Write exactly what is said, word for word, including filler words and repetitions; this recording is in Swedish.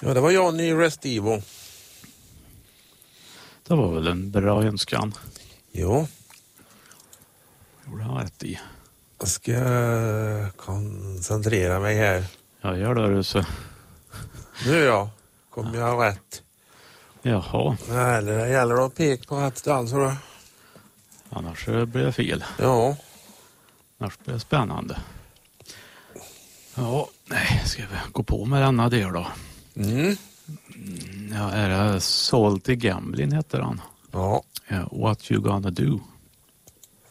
Ja, det var Johnny Restivo. Det var väl en bra önskan. Jo. Gjorde han rätt i. Jag ska koncentrera mig här. Jag gör det så. Nu ja, kommer jag rätt. Jaha. Nej, det gäller att peka på rätt ställe så då. Annars blir det fel. Ja. Annars blir det spännande. Ja, nej, ska vi gå på med denna del då. Mm. Ja, är det Salty Gambling heter han? Ja. Yeah, What You Gonna Do?